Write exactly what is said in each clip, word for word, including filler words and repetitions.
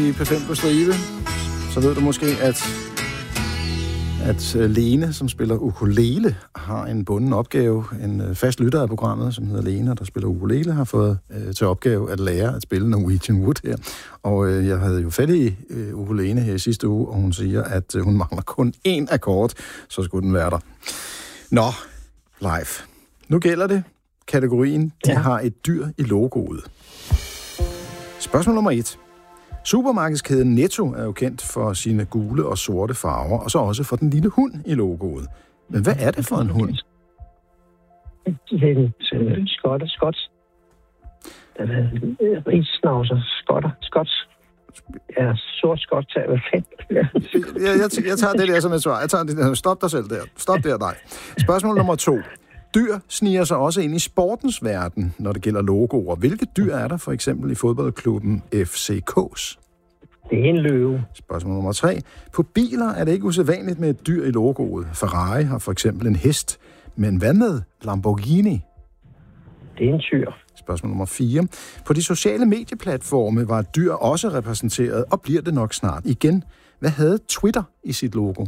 I P fem på stribe, så ved du måske, at, at Lene, som spiller ukulele, har en bunden opgave. En fast lytter af programmet, som hedder Lene, der spiller ukulele, har fået øh, til opgave at lære at spille Norwegian Wood her. Og øh, jeg havde jo fat i øh, ukulele her i sidste uge, og hun siger, at øh, hun mangler kun én akkord, så skulle den være der. Nå, live. Nu gælder det. Kategorien, de ja. har et dyr i logoet. Spørgsmål nummer et. Supermarkedskæden Netto er jo kendt for sine gule og sorte farver, og så også for den lille hund i logoet. Men hvad er det for en hund? Det er en skotter, skots. Den er rigsnavser, skotter, skots. Ja, sort skot tager hvad fanden. jeg, jeg, jeg tager det der som et svar. Jeg tager det der. Stop dig selv der. Stop der, dig. Spørgsmål nummer to. Dyr sniger sig også ind i sportens verden, når det gælder logoer. Hvilke dyr er der for eksempel i fodboldklubben F C K's? Det er en løve. Spørgsmål nummer tre. På biler er det ikke usædvanligt med et dyr i logoet. Ferrari har for eksempel en hest. Men hvad med Lamborghini? Det er en tyr. Spørgsmål nummer fire. På de sociale medieplatforme var et dyr også repræsenteret, og bliver det nok snart igen. Hvad havde Twitter i sit logo?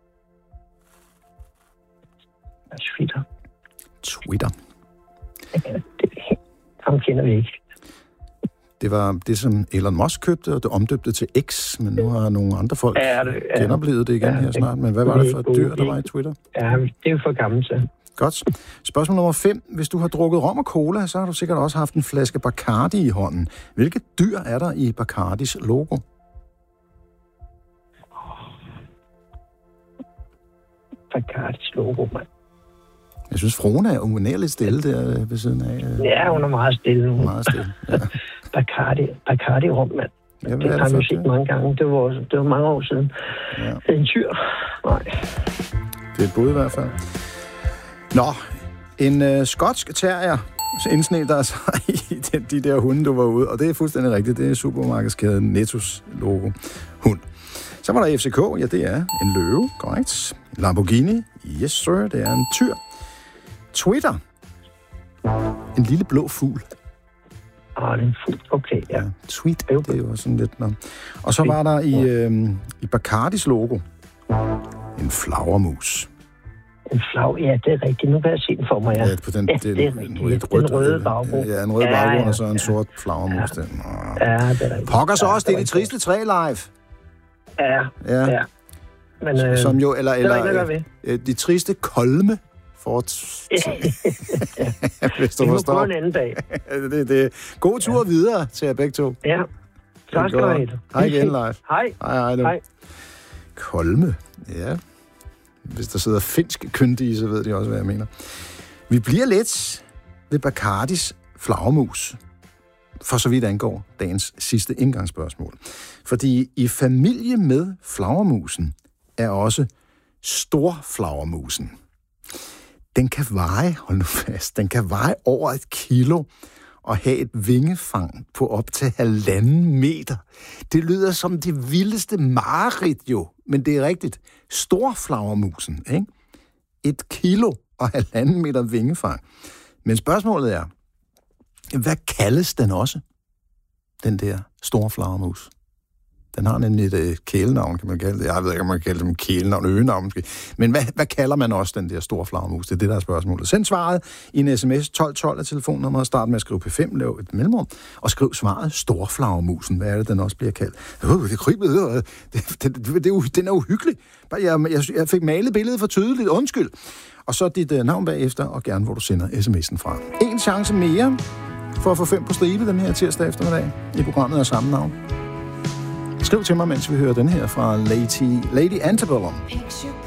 Twitter. Twitter. Ham kender vi ikke. Det var det, som Elon Musk købte, og det omdøbte til X, men nu har nogle andre folk ja, det, ja. genoplevet det igen ja, her snart. Men hvad var det for et dyr, der var i Twitter? Ja, det er jo for gammelt til. Godt. Spørgsmål nummer fem. Hvis du har drukket rom og cola, så har du sikkert også haft en flaske Bacardi i hånden. Hvilket dyr er der i Bacardis logo? Bacardis logo, mand. Jeg synes, fruen er uundærligt stille der ved siden af. Ja, hun er meget stille nu. Meget stille, ja. Bacardi, Bacardi rum, mand. Ja, det har vi set mange gange. Det var, det var mange år siden. Ja. Det er en tyr. Nej. Det er et bud i hvert fald. Nå, en øh, skotsk terrier indsnægter sig i de, de der hunde, du var ude. Og det er fuldstændig rigtigt. Det er supermarkedskæden Nettos logo. Hund. Så var der F C K. Ja, det er en løve. Korrekt. Lamborghini. Yes, sir. Det er en tyr. Twitter. En lille blå fugl. Ah, det er en fugl. Okay, ja. ja. Tweet, det er jo sådan lidt... Nå. Og så var der i, øh, i Bacardis logo en flagermus. En flag, ja, det er rigtigt. Nu kan jeg se den for mig, ja. Ja, på den, ja det, det er rigtigt. En, et rødt, den røde baggrund. Ja, en rød ja, baggrund, ja, og så en ja. sort flagermus. Ja. Den. ja, det er rigtigt. Pokker så ja, også, det er de triste tre live. Ja, ja. ja. Men, øh, som jo, eller, eller det øh, de triste kolme. For t- hvis du vi må forstår. gå en anden dag. det, det. God tur ja. videre til jer begge to. Ja, tak skal du have. Hej igen, live. Hej. Hej, hej, nu. Hej. Kolme, ja. Hvis der sidder finsk kyndige, så ved de også, hvad jeg mener. Vi bliver lidt ved Bacardis flagermus, for så vidt angår dagens sidste indgangsspørgsmål. Fordi i familie med flagermusen er også storflagermusen. Den kan veje, hold nu fast, den kan veje over et kilo og have et vingefang på op til halvanden meter. Det lyder som det vildeste mareridt jo, men det er rigtigt. Storflagermusen, ikke? Et kilo og halvanden meter vingefang. Men spørgsmålet er, hvad kaldes den også, den der storflagermus? Den har nemlig et øh, kælenavn, kan man kalde det. Jeg ved ikke, om man kan kalde det kælenavn, øgenavn måske. Men hvad, hvad kalder man også den der store flagermus? Det er det, der er spørgsmålet. Send svaret i en sms tolv tolv af telefonnummeret. Start med at skrive P fem, lav et mellemrum, og skriv svaret storflagermusen. Hvad er det, den også bliver kaldt? Øh, det kryber, det, det, det, det, det, den er uhyggelig. Jeg, jeg, jeg fik malet billedet for tydeligt. Undskyld. Og så dit øh, navn bagefter, og gerne, hvor du sender sms'en fra. En chance mere for at få fem på stribe den her tirsdag eftermiddag i programmet af samme navn. Skriv til mig, mens vi hører den her fra Lady, Lady Antebellum.